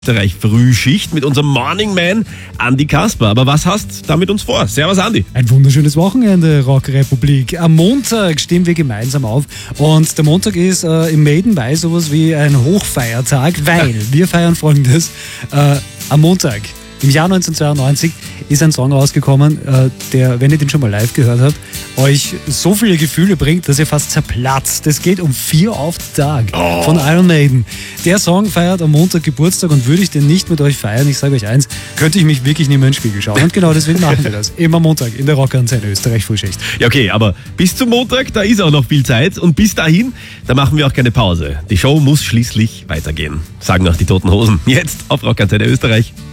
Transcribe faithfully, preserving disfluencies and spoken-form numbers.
Österreich Frühschicht mit unserem Morning Man Andi Kasper. Aber was hast du da mit uns vor? Servus Andi. Ein wunderschönes Wochenende, Rockrepublik. Am Montag stehen wir gemeinsam auf und der Montag ist äh, im Maidenbei sowas wie ein Hochfeiertag, weil wir feiern Folgendes. Äh, am Montag im Jahr neunzehnhundertzweiundneunzig ist ein Song rausgekommen, äh, der, wenn ihr den schon mal live gehört habt, euch so viele Gefühle bringt, dass ihr fast zerplatzt. Es geht um Fear of the Dark oh. von Iron Maiden. Der Song feiert am Montag Geburtstag und würde ich den nicht mit euch feiern, ich sage euch eins, könnte ich mich wirklich nicht mehr ins Spiegel schauen. Und genau deswegen machen wir das. Immer Montag in der Rockantenne Österreich Frühschicht. Ja okay, aber bis zum Montag, da ist auch noch viel Zeit und bis dahin, da machen wir auch keine Pause. Die Show muss schließlich weitergehen, sagen auch die Toten Hosen. Jetzt auf Rockantenne Österreich.